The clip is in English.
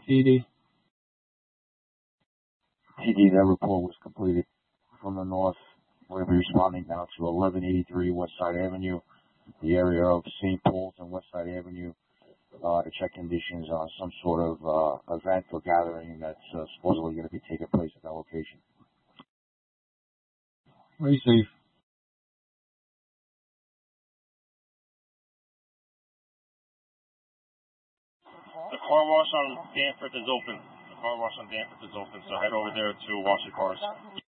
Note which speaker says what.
Speaker 1: TD.
Speaker 2: TD, that report was completed from the north. We're responding now to 1183 Westside Avenue, the area of St. Paul's and Westside Avenue, to check conditions on some sort of event or gathering that's supposedly going to be taking place at that location.
Speaker 1: Receive.
Speaker 3: The car wash on Danforth is open. So head over there to wash your cars.